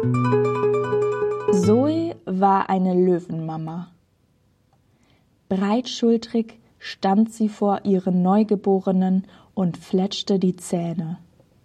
Zoe war eine Löwenmama. Breitschultrig stand sie vor ihren Neugeborenen und fletschte die Zähne.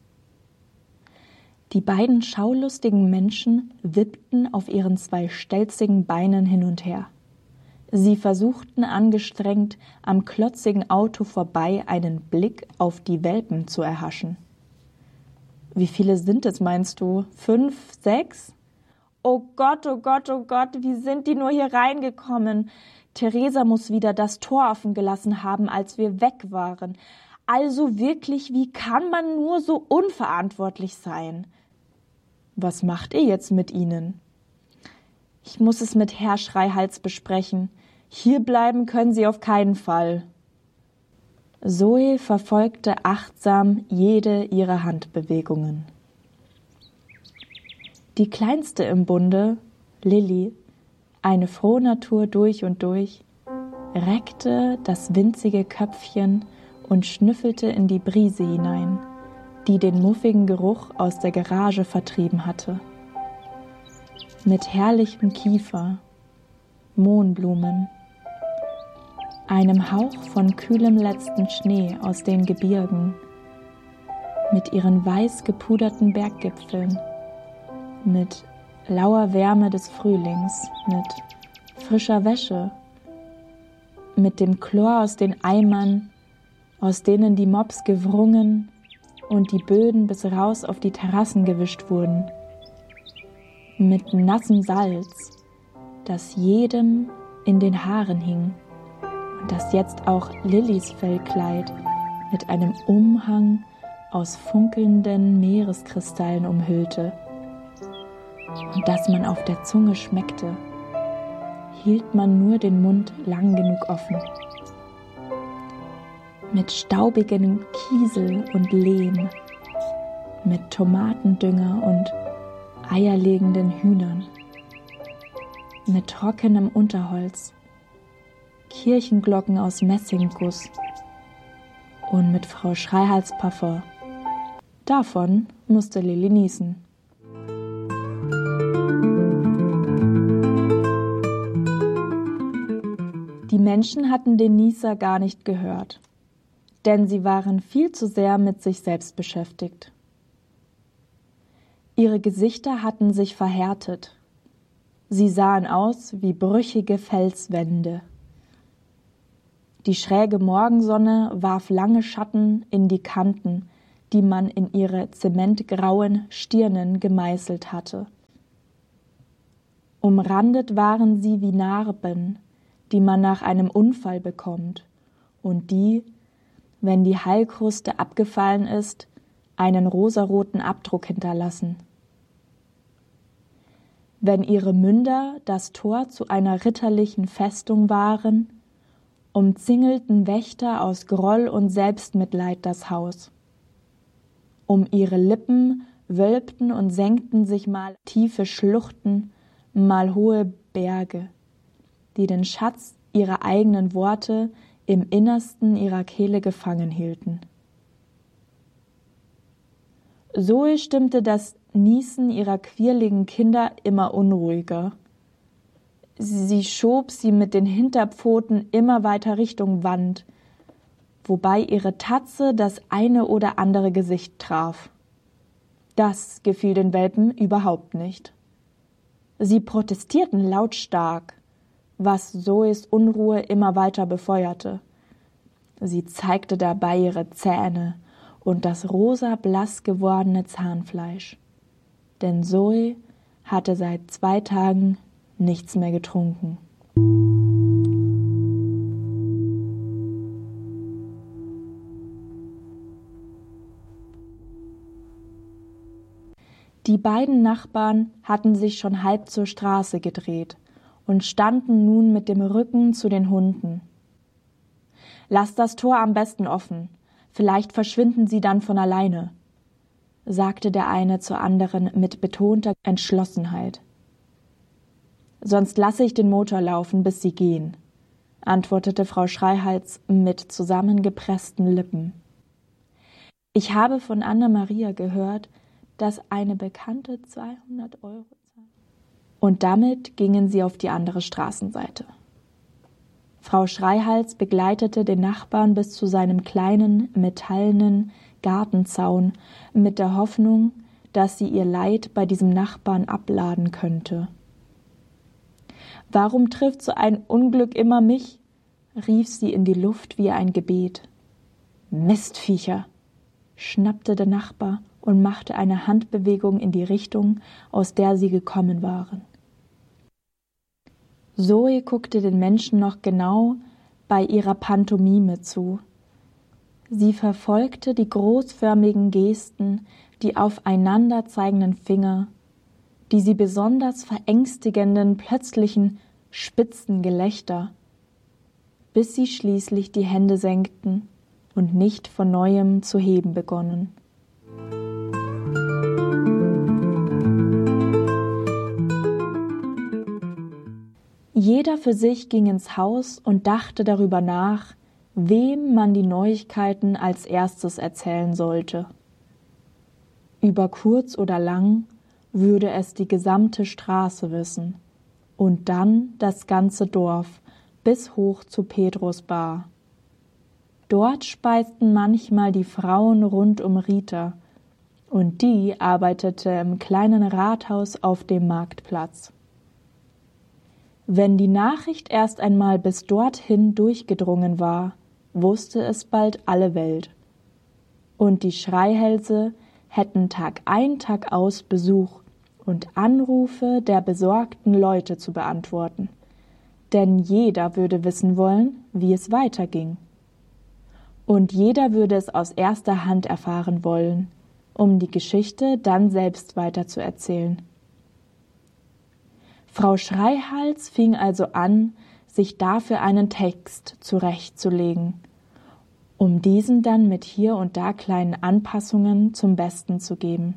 Die beiden schaulustigen Menschen wippten auf ihren 2 stelzigen Beinen hin und her. Sie versuchten angestrengt, am klotzigen Auto vorbei einen Blick auf die Welpen zu erhaschen. »Wie viele sind es, meinst du? 5, 6? Oh Gott, oh Gott, oh Gott, wie sind die nur hier reingekommen? Theresa muss wieder das Tor offen gelassen haben, als wir weg waren. Also wirklich, wie kann man nur so unverantwortlich sein? Was macht ihr jetzt mit ihnen?« »Ich muss es mit Herr Schreihals besprechen. Hier bleiben können sie auf keinen Fall.« Zoe verfolgte achtsam jede ihrer Handbewegungen. Die kleinste im Bunde, Lilly, eine Frohnatur durch und durch, reckte das winzige Köpfchen und schnüffelte in die Brise hinein, die den muffigen Geruch aus der Garage vertrieben hatte. Mit herrlichem Kiefer, Mohnblumen, einem Hauch von kühlem letzten Schnee aus den Gebirgen, mit ihren weiß gepuderten Berggipfeln, mit lauer Wärme des Frühlings, mit frischer Wäsche, mit dem Chlor aus den Eimern, aus denen die Mops gewrungen und die Böden bis raus auf die Terrassen gewischt wurden, mit nassem Salz, das jedem in den Haaren hing und das jetzt auch Lillys Fellkleid mit einem Umhang aus funkelnden Meereskristallen umhüllte und das man auf der Zunge schmeckte, hielt man nur den Mund lang genug offen. Mit staubigem Kiesel und Lehm, mit Tomatendünger und eierlegenden Hühnern, mit trockenem Unterholz, Kirchenglocken aus Messingguss und mit Frau Schreihals Parfum. Davon musste Lilly niesen. Die Menschen hatten den Nieser gar nicht gehört, denn sie waren viel zu sehr mit sich selbst beschäftigt. Ihre Gesichter hatten sich verhärtet. Sie sahen aus wie brüchige Felswände. Die schräge Morgensonne warf lange Schatten in die Kanten, die man in ihre zementgrauen Stirnen gemeißelt hatte. Umrandet waren sie wie Narben, die man nach einem Unfall bekommt und die, wenn die Heilkruste abgefallen ist, einen rosaroten Abdruck hinterlassen. Wenn ihre Münder das Tor zu einer ritterlichen Festung waren, umzingelten Wächter aus Groll und Selbstmitleid das Haus. Um ihre Lippen wölbten und senkten sich mal tiefe Schluchten, mal hohe Berge, die den Schatz ihrer eigenen Worte im Innersten ihrer Kehle gefangen hielten. Zoe stimmte das Niesen ihrer quirligen Kinder immer unruhiger. Sie schob sie mit den Hinterpfoten immer weiter Richtung Wand, wobei ihre Tatze das eine oder andere Gesicht traf. Das gefiel den Welpen überhaupt nicht. Sie protestierten lautstark, was Zoes Unruhe immer weiter befeuerte. Sie zeigte dabei ihre Zähne und das rosa blass gewordene Zahnfleisch. Denn Zoe hatte seit 2 Tagen nichts mehr getrunken. Die beiden Nachbarn hatten sich schon halb zur Straße gedreht und standen nun mit dem Rücken zu den Hunden. »Lass das Tor am besten offen, vielleicht verschwinden sie dann von alleine«, sagte der eine zur anderen mit betonter Entschlossenheit. »Sonst lasse ich den Motor laufen, bis sie gehen«, antwortete Frau Schreihals mit zusammengepressten Lippen. »Ich habe von Anna-Maria gehört, dass eine Bekannte 200 € zahlt. Und damit gingen sie auf die andere Straßenseite. Frau Schreihals begleitete den Nachbarn bis zu seinem kleinen, metallenen Gartenzaun mit der Hoffnung, dass sie ihr Leid bei diesem Nachbarn abladen könnte. »Warum trifft so ein Unglück immer mich?« rief sie in die Luft wie ein Gebet. »Mistviecher«, schnappte der Nachbar und machte eine Handbewegung in die Richtung, aus der sie gekommen waren. Zoe guckte den Menschen noch genau bei ihrer Pantomime zu. Sie verfolgte die großförmigen Gesten, die aufeinander zeigenden Finger, die besonders verängstigenden, plötzlichen, spitzen Gelächter, bis sie schließlich die Hände senkten und nicht von neuem zu heben begonnen. Jeder für sich ging ins Haus und dachte darüber nach, wem man die Neuigkeiten als erstes erzählen sollte. Über kurz oder lang würde es die gesamte Straße wissen und dann das ganze Dorf bis hoch zu Pedros Bar. Dort speisten manchmal die Frauen rund um Rita, und die arbeitete im kleinen Rathaus auf dem Marktplatz. Wenn die Nachricht erst einmal bis dorthin durchgedrungen war, wusste es bald alle Welt. Und die Schreihälse hätten Tag ein, Tag aus Besuch und Anrufe der besorgten Leute zu beantworten. Denn jeder würde wissen wollen, wie es weiterging. Und jeder würde es aus erster Hand erfahren wollen, um die Geschichte dann selbst weiterzuerzählen. Frau Schreihals fing also an, sich dafür einen Text zurechtzulegen, um diesen dann mit hier und da kleinen Anpassungen zum Besten zu geben.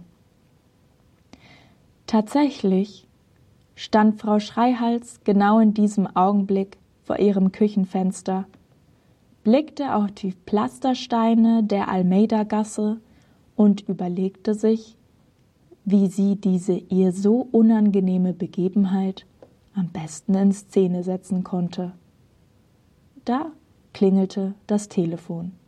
Tatsächlich stand Frau Schreihals genau in diesem Augenblick vor ihrem Küchenfenster, blickte auf die Pflastersteine der Almeida-Gasse und überlegte sich, wie sie diese ihr so unangenehme Begebenheit am besten in Szene setzen konnte. Da klingelte das Telefon.